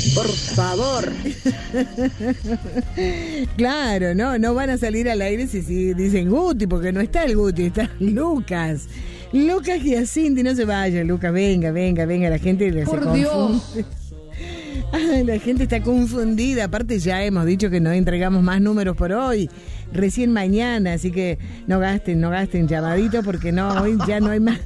Por favor. Claro, no van a salir al aire si dicen Guti, porque no está el Guti, está Lucas. Lucas Giacinti, no se vaya, Lucas, venga, la gente se confunde. Dios. La gente está confundida, aparte ya hemos dicho que no entregamos más números por hoy, recién mañana, así que no gasten llamadito porque no, hoy ya no hay más.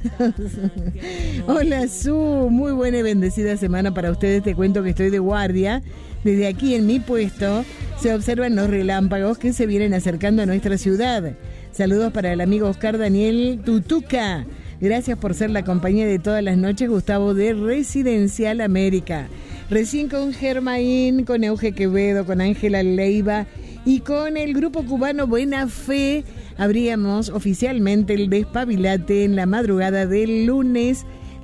Hola Su, muy buena y bendecida semana para ustedes, te cuento que estoy de guardia, desde aquí en mi puesto se observan los relámpagos que se vienen acercando a nuestra ciudad. Saludos para el amigo Oscar Daniel Tutuca, gracias por ser la compañía de todas las noches, Gustavo de Residencial América. Recién con Germain, con Euge Quevedo, con Ángela Leiva y con el grupo cubano Buena Fe, abríamos oficialmente el Despabilate en la madrugada del lunes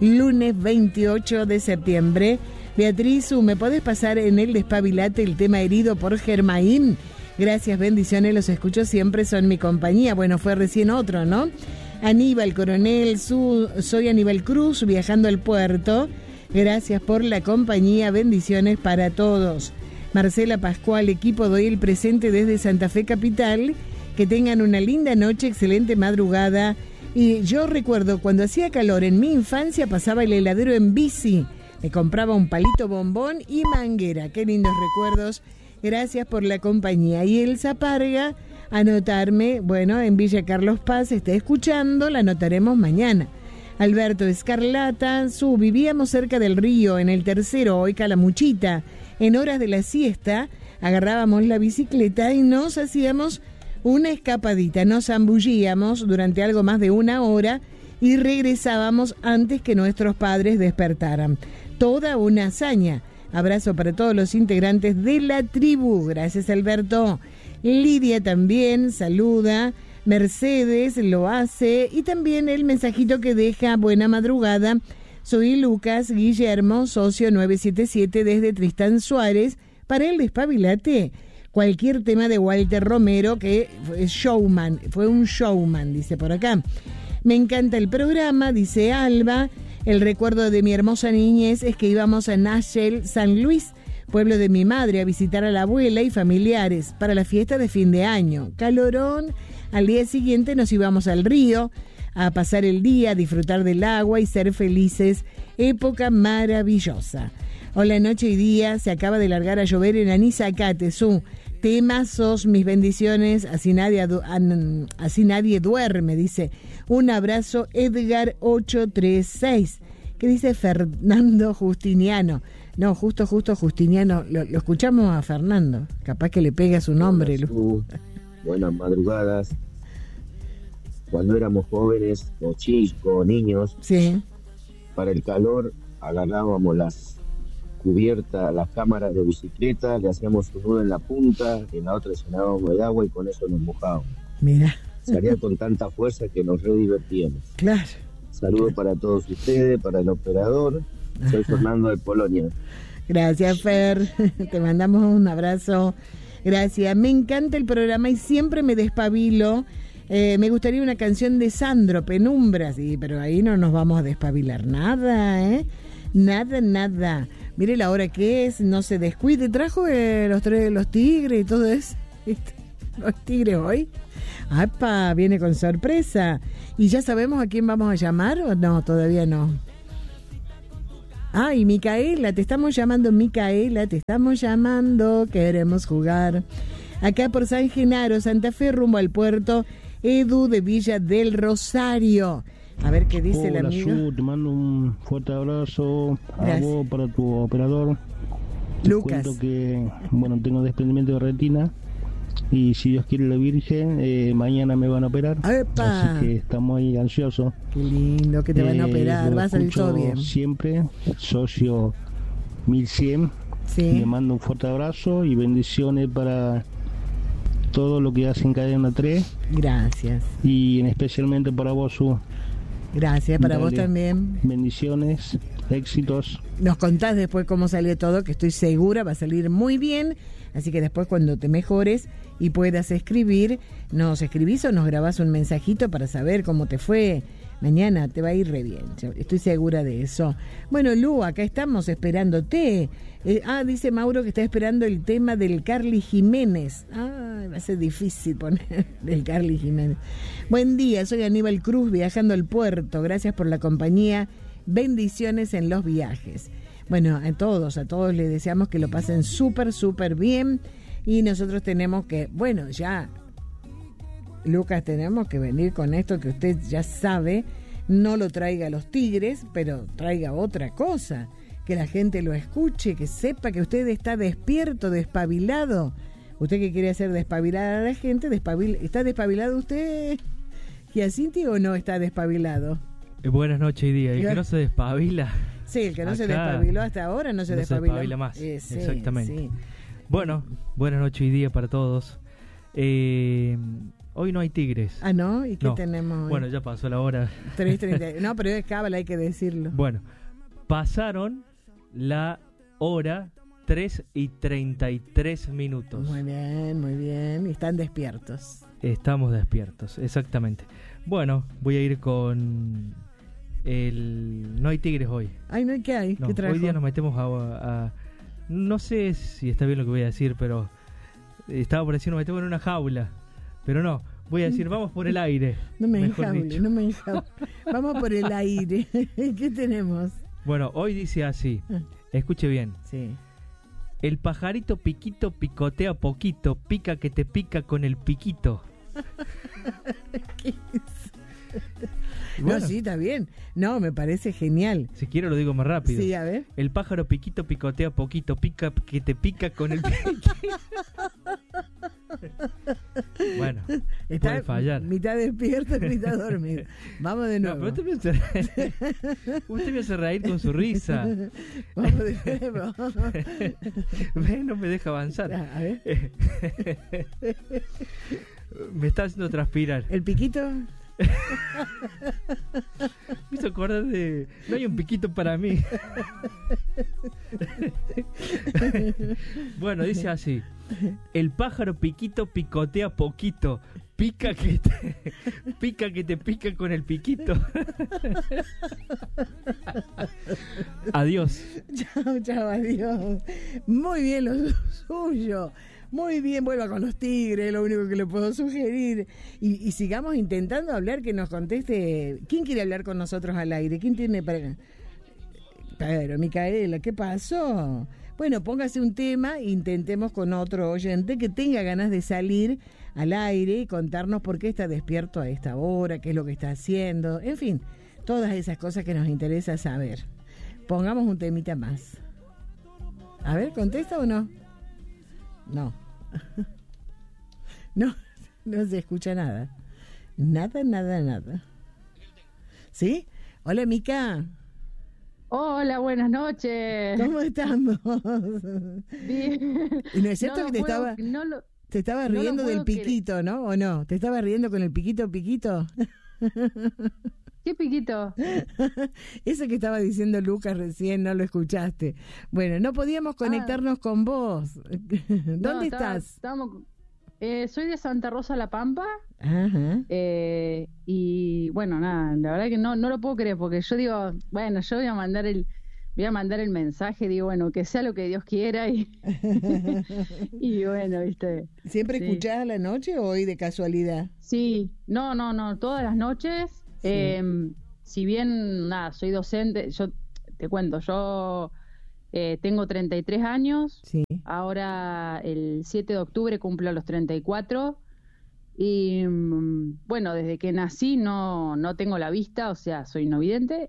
28 de septiembre. Beatriz, ¿me podés pasar en el Despabilate el tema Herido por Germain? Gracias, bendiciones, los escucho siempre, son mi compañía. Bueno, fue recién otro, ¿no? Aníbal Coronel, soy Aníbal Cruz, viajando al puerto. Gracias por la compañía, bendiciones para todos. Marcela Pascual, equipo, doy el presente desde Santa Fe Capital. Que tengan una linda noche, excelente madrugada. Y yo recuerdo cuando hacía calor en mi infancia pasaba el heladero en bici. Me compraba un palito bombón y manguera. Qué lindos recuerdos. Gracias por la compañía. Y el Zaparga, anotarme, bueno, en Villa Carlos Paz, está escuchando, la anotaremos mañana. Alberto Escarlata, vivíamos cerca del río, en el Tercero, hoy Calamuchita. En horas de la siesta, agarrábamos la bicicleta y nos hacíamos una escapadita. Nos zambullíamos durante algo más de una hora y regresábamos antes que nuestros padres despertaran. Toda una hazaña. Abrazo para todos los integrantes de la tribu. Gracias, Alberto. Lidia también saluda. Mercedes lo hace y también el mensajito que deja buena madrugada. Soy Lucas Guillermo, socio 977 desde Tristán Suárez para el Despabilate. Cualquier tema de Walter Romero que fue un showman, dice por acá. Me encanta el programa, dice Alba. El recuerdo de mi hermosa niñez es que íbamos a Nashville, San Luis, pueblo de mi madre, a visitar a la abuela y familiares para la fiesta de fin de año. Calorón. Al día siguiente nos íbamos al río a pasar el día, a disfrutar del agua y ser felices. Época maravillosa. Hola, noche y día. Se acaba de largar a llover en Anizacate. Temazos, mis bendiciones. Así nadie duerme, dice. Un abrazo, Edgar 836. ¿Qué dice Fernando Justiniano? No, justo Justiniano. Lo escuchamos a Fernando. Capaz que le pega su nombre. Buenas madrugadas. Cuando éramos jóvenes, o chicos, niños, sí, para el calor agarrábamos las cubiertas, las cámaras de bicicleta, le hacíamos un nudo en la punta, en la otra llenábamos de agua y con eso nos mojábamos. Mira. Salía con tanta fuerza que nos re divertíamos. Claro. Saludos para todos ustedes, para el operador. Soy Fernando de Polonia. Gracias, Fer. Te mandamos un abrazo. Gracias. Me encanta el programa y siempre me despabilo. Me gustaría una canción de Sandro, Penumbra, sí, pero ahí no nos vamos a despabilar nada, ¿eh? Nada. Mire la hora que es, no se descuide. Trajo los tigres y todo eso. Los tigres hoy. ¡Apa! Viene con sorpresa. ¿Y ya sabemos a quién vamos a llamar o no? Todavía no. Ay, Micaela, te estamos llamando, queremos jugar. Acá por San Genaro, Santa Fe, rumbo al puerto. Edu de Villa del Rosario. A ver qué dice el amigo. Te mando un fuerte abrazo. A vos, para tu operador. Lucas. Te cuento que, tengo desprendimiento de retina. Y si Dios quiere la Virgen, mañana me van a operar. ¡Epa! Así que estamos ahí ansiosos. Qué lindo que te van a operar, va a salir todo bien. Siempre, socio 1100. Sí. Le mando un fuerte abrazo y bendiciones para todo lo que hacen Cadena 3. Gracias. Y especialmente para vos, Su. Gracias, para vos también. Bendiciones, éxitos. Nos contás después cómo salió todo, que estoy segura va a salir muy bien. Así que después cuando te mejores y puedas escribir, nos escribís o nos grabás un mensajito para saber cómo te fue Mañana te va a ir re bien, estoy segura de eso. Bueno, Lu, acá estamos esperándote. Dice Mauro que está esperando el tema del Carly Jiménez. Va a ser difícil poner del Carly Jiménez. Buen día, soy Aníbal Cruz viajando al puerto. Gracias por la compañía. Bendiciones en los viajes. Bueno, a todos les deseamos que lo pasen súper, súper bien. Y nosotros tenemos que, bueno, ya... Lucas, tenemos que venir con esto que usted ya sabe, no lo traiga a los tigres, pero traiga otra cosa, que la gente lo escuche, que sepa que usted está despierto, despabilado. Usted que quiere hacer despabilar a la gente, ¿está despabilado usted, Giacinti, o no está despabilado? Buenas noches y día, el que no se despabila. Sí, el que no se despabiló hasta ahora no se despabila más. Sí, exactamente. Sí. Bueno, buenas noches y día para todos. Hoy no hay tigres. ¿No? ¿Y qué tenemos hoy? Bueno, ya pasó la hora. 3:30. No, pero es cábala, hay que decirlo. Bueno, pasaron la hora 3:33. Muy bien, muy bien. Y están despiertos. Estamos despiertos, exactamente. Bueno, voy a ir con no hay tigres hoy. Ay, no, ¿qué hay? No, ¿Qué trajo? Hoy día nos metemos a... No sé si está bien lo que voy a decir, pero... Estaba por decir, nos metemos en una jaula. Pero no, voy a decir, vamos por el aire. No me enjaule. Vamos por el aire. ¿Qué tenemos? Bueno, hoy dice así. Escuche bien. Sí. El pajarito piquito picotea poquito, pica que te pica con el piquito. ¿Qué es? Bueno. No, sí, está bien. No, me parece genial. Si quiero lo digo más rápido. Sí, a ver. El pájaro piquito picotea poquito, pica que te pica con el piquito. Bueno, está puede fallar. Mitad despierto y mitad dormido. Vamos de nuevo. No, pero usted me hace reír con su risa. Vamos de nuevo. Ve, no me deja avanzar. A ver. Me está haciendo transpirar. ¿El piquito? Me hizo acordar de... No hay un piquito para mí. Bueno, dice así. El pájaro piquito picotea poquito, pica que te pica con el piquito. Adiós. Chao, adiós. Muy bien lo suyo. Muy bien, vuelva con los tigres, lo único que le puedo sugerir. Y sigamos intentando hablar, que nos conteste. ¿Quién quiere hablar con nosotros al aire? ¿Quién tiene para...? Pero, Micaela, ¿qué pasó? Bueno, póngase un tema, intentemos con otro oyente que tenga ganas de salir al aire y contarnos por qué está despierto a esta hora, qué es lo que está haciendo, en fin, todas esas cosas que nos interesa saber. Pongamos un temita más. A ver, ¿contesta o no? No. No se escucha nada. Nada. ¿Sí? Hola, Mica. Hola, buenas noches. ¿Cómo estamos? Bien. ¿Y no es cierto que te estaba riendo del piquito, ¿no? ¿O no? ¿Te estaba riendo con el piquito? ¿Qué piquito? Eso que estaba diciendo Lucas recién, no lo escuchaste. Bueno, no podíamos conectarnos con vos. ¿Dónde estás? Soy de Santa Rosa, La Pampa. Ajá. Y bueno, nada, la verdad que no lo puedo creer, porque yo digo, bueno, yo voy a mandar el mensaje, digo, bueno, que sea lo que Dios quiera y bueno, ¿viste? ¿Siempre escuchás a la noche o hoy de casualidad? Sí, no, todas las noches. Sí. Si bien, nada, soy docente, yo te cuento, yo tengo 33 años, sí. Ahora el 7 de octubre cumplo los 34 y bueno, desde que nací no tengo la vista, o sea, soy no vidente,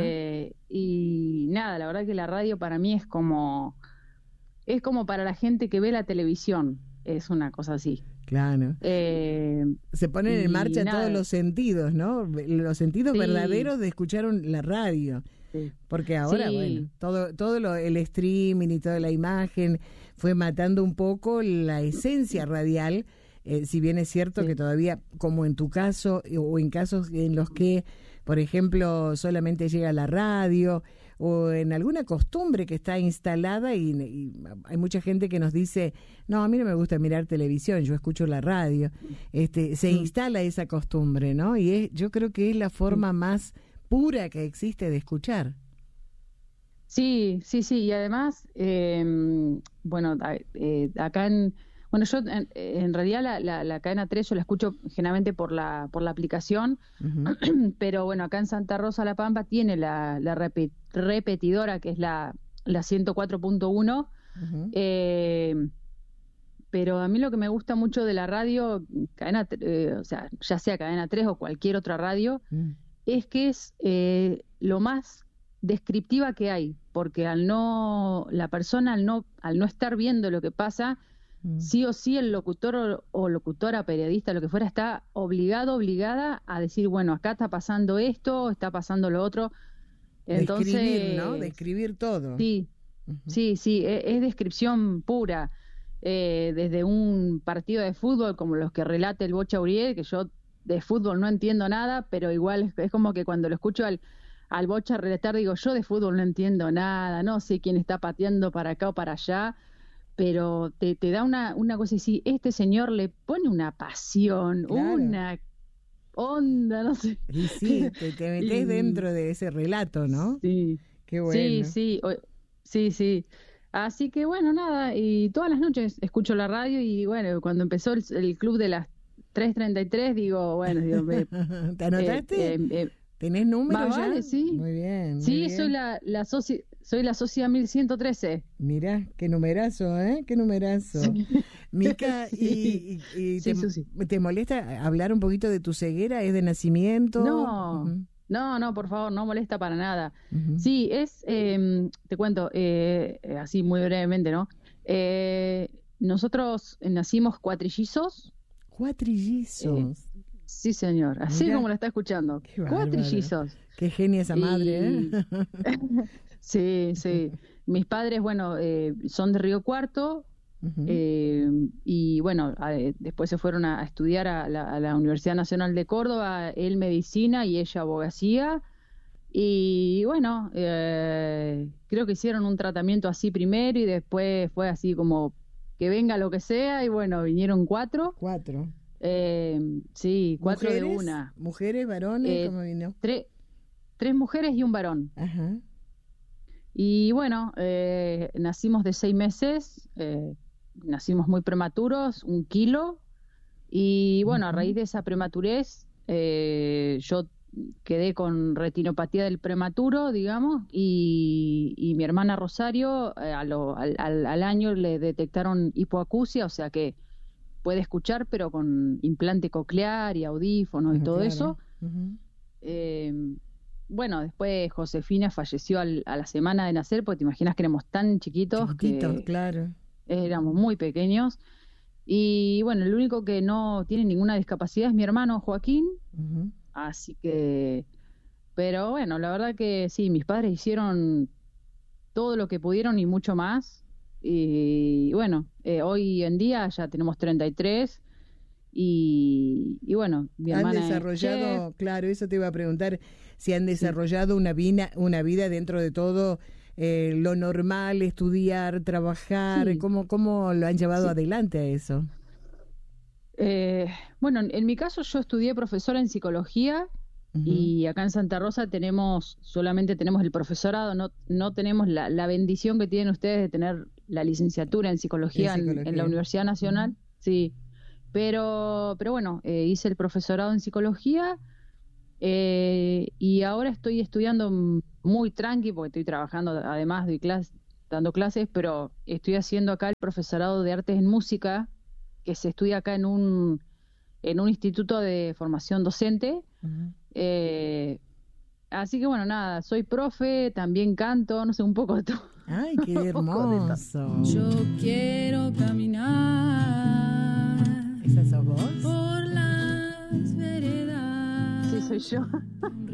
y nada, la verdad que la radio para mí es como para la gente que ve la televisión, es una cosa así. Claro. Se ponen en marcha todos los sentidos, ¿no? Los sentidos verdaderos de escuchar la radio. Sí. Porque ahora, bueno, todo el streaming y toda la imagen fue matando un poco la esencia radial, si bien es cierto que todavía, como en tu caso, o en casos en los que, por ejemplo, solamente llega la radio, o en alguna costumbre que está instalada y hay mucha gente que nos dice, no, a mí no me gusta mirar televisión, yo escucho la radio. Se instala esa costumbre, ¿no? Y yo creo que es la forma más pura que existe de escuchar. Sí, y además, bueno, acá bueno, yo en realidad la cadena 3 yo la escucho generalmente por la aplicación, pero bueno, acá en Santa Rosa La Pampa tiene la repetidora que es la 104.1, pero a mí lo que me gusta mucho de la radio, o sea, ya sea cadena 3 o cualquier otra radio, es que es lo más descriptiva que hay, porque la persona al no estar viendo lo que pasa, sí o sí el locutor o locutora, periodista, lo que fuera, está obligada a decir, bueno, acá está pasando esto, está pasando lo otro. Entonces, describir, ¿no? Describir todo. Sí, sí, es descripción pura. Desde un partido de fútbol como los que relata el Bocha Uriel, que yo de fútbol no entiendo nada, pero igual es como que cuando lo escucho al Bocha relatar, digo, yo de fútbol no entiendo nada, no sé quién está pateando para acá o para allá, pero te da una cosa así, este señor le pone una pasión, claro, una onda, no sé. Y sí, te metés dentro de ese relato, ¿no? Sí. Qué bueno. Sí. Así que bueno, nada, y todas las noches escucho la radio y bueno, cuando empezó el club de las 3:33, digo, bueno, Dios mío. ¿Te anotaste? ¿Tenés número ya? Vale, sí. Muy bien. Sí, bien. soy la socia 1113. Mirá, qué numerazo, ¿eh? Qué numerazo. Sí. Mica, sí. y sí. ¿te molesta hablar un poquito de tu ceguera? ¿Es de nacimiento? No. No, por favor, no molesta para nada. Sí, te cuento, así muy brevemente, ¿no? Nosotros nacimos cuatrillizos. ¿Cuatrillizos? Sí, señor, así como lo está escuchando. Cuatrillizos. Qué genia esa madre, ¿eh? Sí. Mis padres, bueno, son de Río Cuarto. Y bueno, después se fueron a estudiar a la Universidad Nacional de Córdoba, él medicina y ella abogacía, y bueno, creo que hicieron un tratamiento así primero y después fue así como que venga lo que sea, y bueno, vinieron cuatro. Sí, cuatro de una. ¿Mujeres, varones? ¿Cómo vino? Tres mujeres y un varón. Ajá. Y bueno, nacimos de 6 meses, nacimos muy prematuros, 1 kilo, y bueno, a raíz de esa prematurez yo quedé con retinopatía del prematuro, digamos, y mi hermana Rosario al año le detectaron hipoacusia, o sea que puede escuchar pero con implante coclear y audífonos y todo eso. Bueno, después Josefina falleció a la semana de nacer, porque te imaginas que éramos tan chiquitos que claro. Éramos muy pequeños. Y bueno, el único que no tiene ninguna discapacidad es mi hermano Joaquín. Así que, pero bueno, la verdad que sí, mis padres hicieron todo lo que pudieron y mucho más. Y bueno, hoy en día ya tenemos 33. Y bueno, mi hermana han desarrollado, claro, eso te iba a preguntar, si han desarrollado una vida dentro de todo lo normal, estudiar, trabajar, sí. ¿Cómo lo han llevado adelante a eso? Bueno, en mi caso yo estudié profesora en psicología, y acá en Santa Rosa solamente tenemos el profesorado, no tenemos la bendición que tienen ustedes de tener la licenciatura en psicología en la Universidad Nacional. Sí. Pero bueno, hice el profesorado en psicología, y ahora estoy estudiando muy tranqui, porque estoy trabajando, además dando clases, pero estoy haciendo acá el profesorado de artes en música, que se estudia acá en un instituto de formación docente. Así que bueno, nada, soy profe, también canto, no sé, un poco de todo. ¡Ay, qué hermoso! Yo quiero caminar. ¿Esa sos vos? Por las veredas. Sí, soy yo.